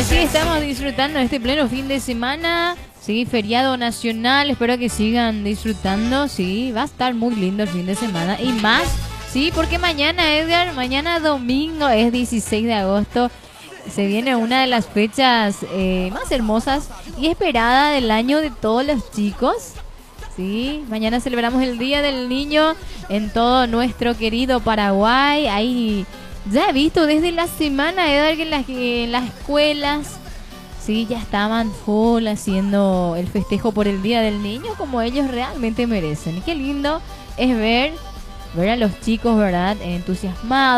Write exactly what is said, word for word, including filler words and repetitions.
así estamos disfrutando este pleno fin de semana. Sí, feriado nacional. Espero que sigan disfrutando. Sí, va a estar muy lindo el fin de semana. Y más, sí, porque mañana, Edgar, mañana domingo es dieciséis de agosto. Se viene una de las fechas eh, más hermosas y esperada del año de todos los chicos. Sí, mañana celebramos el Día del Niño en todo nuestro querido Paraguay. Ahí ya he visto desde la semana, Edgar, que en las, que en las escuelas, sí, ya estaban full haciendo el festejo por el Día del Niño como ellos realmente merecen. Y qué lindo es ver, ver a los chicos, ¿verdad?, entusiasmados.